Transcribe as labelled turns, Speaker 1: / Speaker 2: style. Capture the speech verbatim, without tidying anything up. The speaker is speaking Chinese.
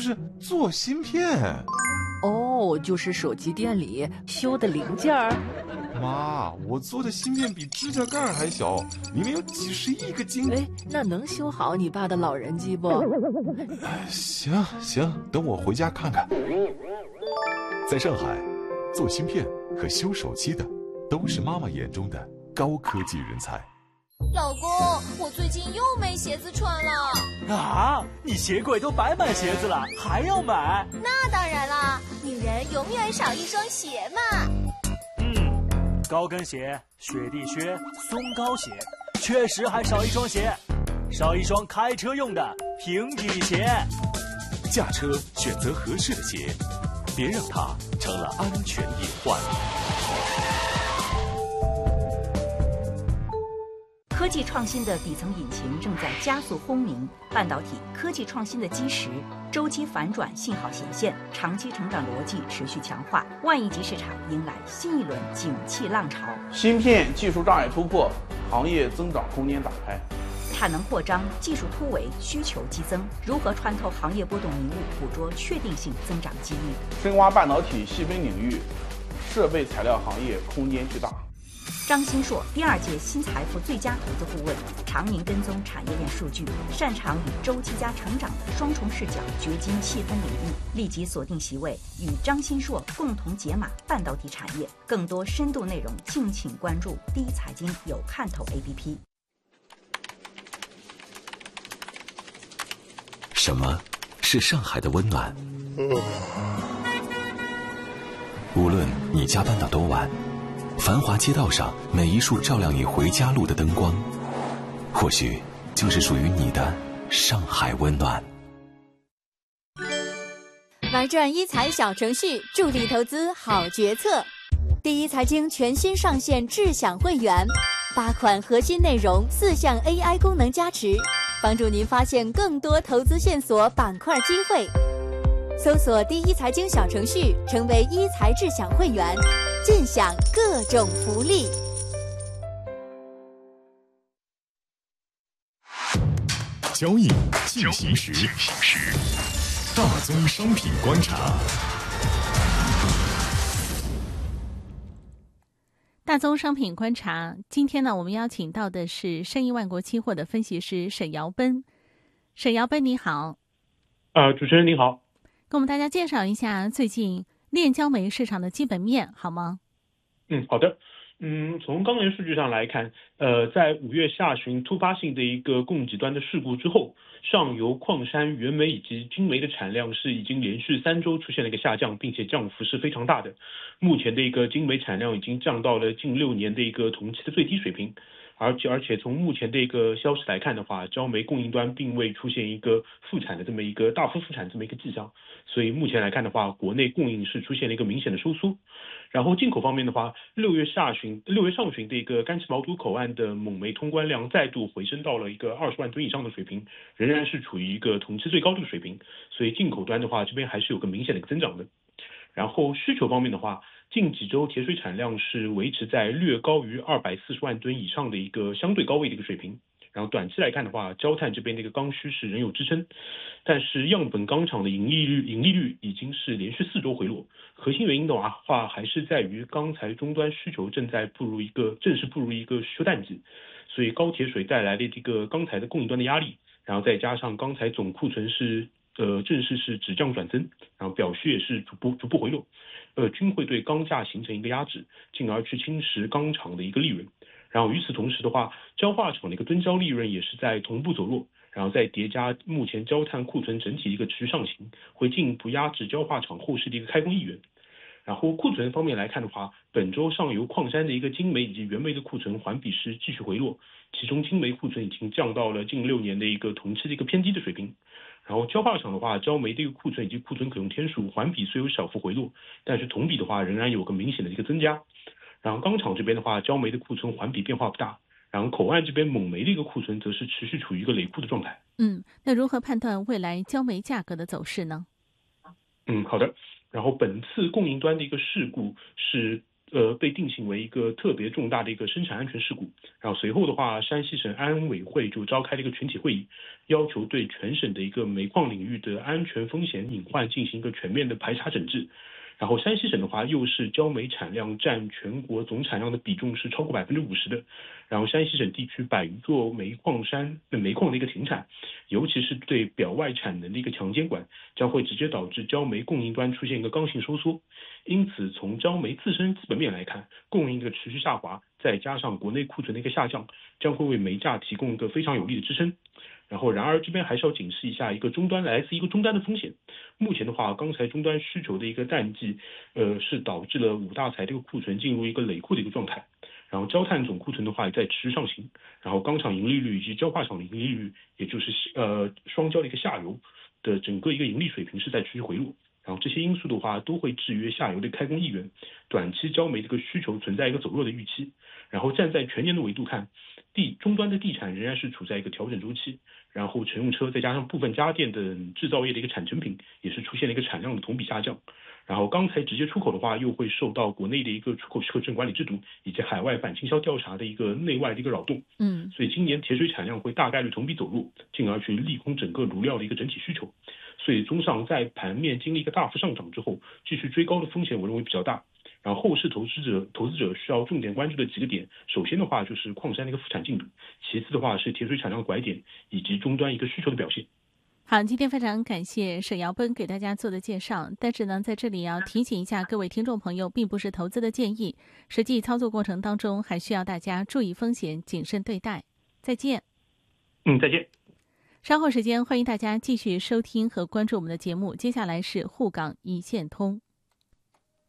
Speaker 1: 是做芯片。
Speaker 2: 哦，就是手机店里修的零件儿。
Speaker 1: 妈，我做的芯片比指甲盖还小，明明有几十亿个晶。
Speaker 2: 哎，那能修好你爸的老人机不？
Speaker 1: 行行，等我回家看看。
Speaker 3: 在上海，做芯片和修手机的都是妈妈眼中的高科技人才。
Speaker 4: 老公，我最近又没鞋子穿了。
Speaker 5: 啊，你鞋柜都摆满鞋子了，还要买？
Speaker 4: 那当然啦，女人永远少一双鞋嘛。
Speaker 5: 嗯，高跟鞋、雪地靴、松糕鞋，确实还少一双鞋，少一双开车用的平底鞋。
Speaker 3: 驾车选择合适的鞋，别让它成了安全隐患。
Speaker 6: 科技创新的底层引擎正在加速轰鸣，半导体科技创新的基石周期反转信号显现，长期成长逻辑持续强化，万亿级市场迎来新一轮景气浪潮。
Speaker 7: 芯片技术障碍突破，行业增长空间打开。
Speaker 6: 产能扩张，技术突围，需求激增，如何穿透行业波动迷雾，捕捉确定性增长机遇？
Speaker 7: 深挖半导体细分领域，设备材料行业空间巨大。
Speaker 6: 张新硕，第二届新财富最佳投资顾问，常年跟踪产业链数据，擅长以周期加成长的双重视角掘金细分领域，立即锁定席位，与张新硕共同解码半导体产业。更多深度内容，敬请关注第一财经有看头 A P P。
Speaker 3: 什么是上海的温暖？无论你加班到多晚，繁华街道上每一束照亮你回家路的灯光，或许就是属于你的上海温暖。
Speaker 8: 玩转一财小程序，助力投资好决策。第一财经全新上线智享会员，八款核心内容，四项 A I 功能加持，帮助您发现更多投资线索、板块机会。搜索第一财经小程序，成为一财智享会员，尽享各种福利。
Speaker 3: 交易进行时，大宗商品观察。
Speaker 9: 大宗商品观察，今天呢，我们邀请到的是盛亿万国期货的分析师沈尧奔。沈尧奔，你好。
Speaker 10: 呃，主持人您好。
Speaker 9: 给我们大家介绍一下最近炼焦煤市场的基本面好吗？
Speaker 10: 嗯，好的。嗯，从钢联数据上来看，呃，在五月下旬突发性的一个供给端的事故之后，上游矿山原煤以及精煤的产量是已经连续三周出现了一个下降，并且降幅是非常大的。目前的一个精煤产量已经降到了近六年的一个同期的最低水平。而且而且从目前的一个消息来看的话，焦煤供应端并未出现一个复产的这么一个大幅复产这么一个迹象，所以目前来看的话，国内供应是出现了一个明显的收缩。然后进口方面的话，六月下旬、六月上旬的一个甘旗毛肚口岸的蒙煤通关量再度回升到了一个二十万吨以上的水平，仍然是处于一个同期最高的水平，所以进口端的话，这边还是有个明显的一个增长的。然后需求方面的话，近几周铁水产量是维持在略高于二百四十万吨以上的一个相对高位的一个水平。然后短期来看的话，焦炭这边的一个刚需是仍有支撑，但是样本钢厂的盈利率盈利率已经是连续四周回落。核心原因的话，还是在于钢材终端需求正在步入一个正式步入一个休淡季，所以高铁水带来的这个钢材的供应端的压力，然后再加上钢材总库存是呃正式是止降转增，然后表序也是逐步逐步回落，呃均会对钢价形成一个压制，进而去侵蚀钢厂的一个利润。然后与此同时的话，焦化厂的一个吨焦利润也是在同步走弱，然后再叠加目前焦炭库存整体一个持续上行，会进一步压制焦化厂后市的一个开工意愿。然后库存方面来看的话，本周上游矿山的一个精煤以及原煤的库存环比是继续回落，其中精煤库存已经降到了近六年的一个同期的一个偏低的水平。然后焦化厂的话，焦煤的一个库存以及库存可用天数环比虽有小幅回落，但是同比的话仍然有个明显的一个增加。然后钢厂这边的话，焦煤的库存环比变化不大，然后口岸这边蒙煤的一个库存则是持续处于一个累库的状态。
Speaker 9: 嗯，那如何判断未来焦煤价格的走势呢？
Speaker 10: 嗯，好的。然后本次供应端的一个事故是呃被定性为一个特别重大的一个生产安全事故。然后随后的话，山西省安委会就召开了一个群体会议，要求对全省的一个煤矿领域的安全风险隐患进行一个全面的排查整治。然后山西省的话，又是焦煤产量占全国总产量的比重是超过百分之五十的。然后山西省地区百余座煤矿山煤矿的一个停产，尤其是对表外产能的一个强监管，将会直接导致焦煤供应端出现一个刚性收缩。因此，从焦煤自身基本面来看，供应的持续下滑，再加上国内库存的一个下降，将会为煤价提供一个非常有力的支撑。然后，然而这边还是要警示一下一个终端来自一个终端的风险。目前的话，钢材终端需求的一个淡季，呃，是导致了五大材这个库存进入一个累库的一个状态。然后焦炭总库存的话也在持续上行，然后钢厂盈利率以及焦化厂的盈利率，也就是呃双焦的一个下游的整个一个盈利水平是在持续回落。然后这些因素的话都会制约下游的开工意愿，短期焦煤这个需求存在一个走弱的预期。然后站在全年的维度看，地终端的地产仍然是处在一个调整周期，然后乘用车再加上部分家电等制造业的一个产成品也是出现了一个产量的同比下降。然后钢材直接出口的话，又会受到国内的一个出口许可证管理制度以及海外反倾销调查的一个内外的一个扰动。
Speaker 9: 嗯，
Speaker 10: 所以今年铁水产量会大概率同比走弱，进而去利空整个炉料的一个整体需求。所以综上，在盘面经历一个大幅上涨之后，继续追高的风险我认为比较大。然后后市投资者投资者需要重点关注的几个点，首先的话就是矿山的一个复产进度，其次的话是铁水产量拐点以及终端一个需求的表现。
Speaker 9: 好，今天非常感谢沈尧奔给大家做的介绍，但是呢，在这里要提醒一下各位听众朋友，并不是投资的建议，实际操作过程当中还需要大家注意风险，谨慎对待。再见。
Speaker 10: 嗯，再见。
Speaker 9: 稍后时间，欢迎大家继续收听和关注我们的节目，接下来是沪港一线通。